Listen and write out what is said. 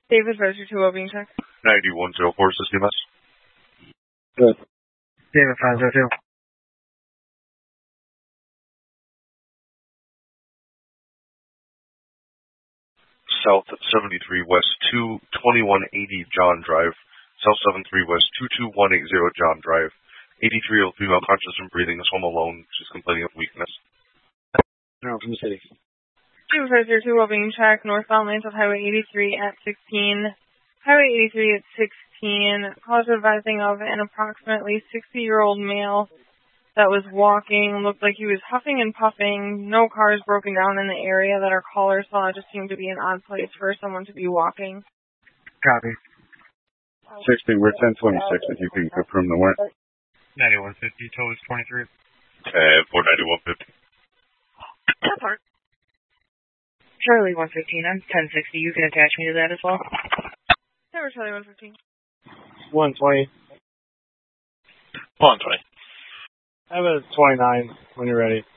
David Advisor 2 well-being check. 9104 CMS. Good. David 502. South 73 West 22180 John Drive. South 73 West 22180 John Drive. 83-year-old female conscious and breathing is home alone. She's complaining of weakness. No, from the city. David Advisor 2 well-being check. Northbound lanes of Highway 83 at 16. Highway 83 at 16. Cause advising of an approximately 60-year-old male that was walking. Looked like he was huffing and puffing. No cars broken down in the area that our caller saw. It just seemed to be an odd place for someone to be walking. Copy. 60, we're 1026 if you can confirm the where. 9150, total is 23. 49150. That part. Charlie 115, I'm 1060. You can attach me to that as well. Tower Charlie 115. 120. 120. I have a 29 when you're ready.